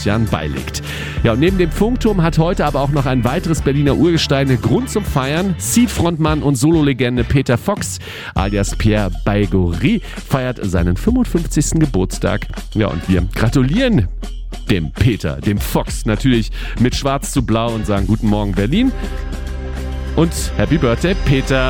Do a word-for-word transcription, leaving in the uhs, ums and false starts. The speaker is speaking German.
Jahren beilegt. Ja, und neben dem Funkturm hat heute aber auch noch ein weiteres Berliner Urgestein Grund zum Feiern. Seed-Frontmann und Sololegende Peter Fox alias Pierre Baigorry feiert seinen fünfundfünfzigsten Geburtstag. Ja, und wir gratulieren dem Peter, dem Fox natürlich mit Schwarz zu Blau und sagen Guten Morgen Berlin und Happy Birthday Peter.